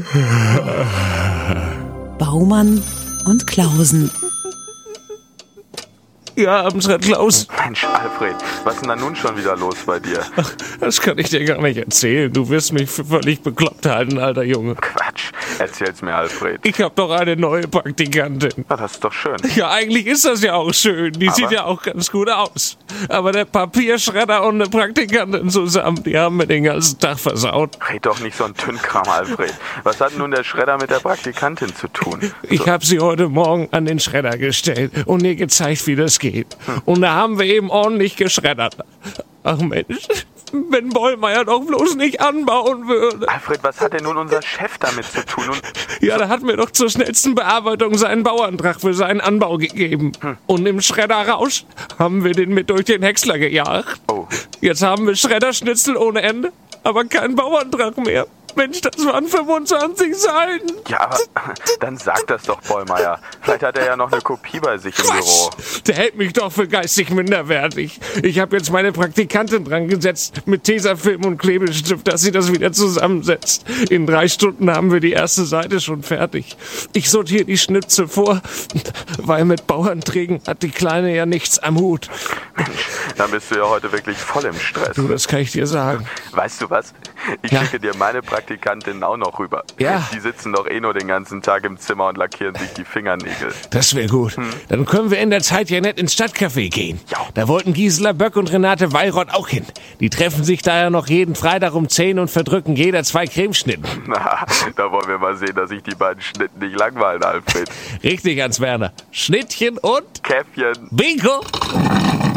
Baumann und Klausen. Ja, abends, Herr Klaus. Mensch, Alfred, was ist denn da nun schon wieder los bei dir? Ach, das kann ich dir gar nicht erzählen. Du wirst mich für völlig bekloppt halten, alter Junge. Quatsch, erzähl's mir, Alfred. Ich hab doch eine neue Praktikantin. Na, das ist doch schön. Ja, eigentlich ist das ja auch schön. Die sieht ja auch ganz gut aus. Aber der Papierschredder und eine Praktikantin zusammen, die haben mir den ganzen Tag versaut. Red doch nicht so ein Tünnkram, Alfred. Was hat nun der Schredder mit der Praktikantin zu tun? Ich habe sie heute Morgen an den Schredder gestellt und ihr gezeigt, wie das geht. Und da haben wir eben ordentlich geschreddert. Ach Mensch, wenn Bollmeier doch bloß nicht anbauen würde. Alfred, was hat denn nun unser Chef damit zu tun? Ja, der hat mir doch zur schnellsten Bearbeitung seinen Bauantrag für seinen Anbau gegeben. Und im Schredderrausch haben wir den mit durch den Häcksler gejagt. Oh. Jetzt haben wir Schredderschnitzel ohne Ende, aber keinen Bauantrag mehr. Mensch, das waren 25 Seiten. Ja, aber dann sag das doch, Bollmeier. Vielleicht hat er ja noch eine Kopie bei sich im Büro. Der hält mich doch für geistig minderwertig. Ich habe jetzt meine Praktikantin dran gesetzt mit Tesafilm und Klebestift, dass sie das wieder zusammensetzt. In 3 Stunden haben wir die erste Seite schon fertig. Ich sortiere die Schnipsel vor, weil mit Bauanträgen hat die Kleine ja nichts am Hut. Mensch, dann bist du ja heute wirklich voll im Stress. Du, das kann ich dir sagen. Weißt du was? Ich schicke dir meine Praktikantin auch noch rüber. Ja. Die sitzen doch nur den ganzen Tag im Zimmer und lackieren sich die Fingernägel. Das wäre gut. Dann können wir in der Zeit ja nett ins Stadtcafé gehen. Ja. Da wollten Gisela Böck und Renate Weyrott auch hin. Die treffen sich da ja noch jeden Freitag um 10 und verdrücken jeder 2 Cremeschnitten. Na, da wollen wir mal sehen, dass sich die beiden Schnitten nicht langweilen, Alfred. Richtig, Hans Werner. Schnittchen und Käffchen. Bingo!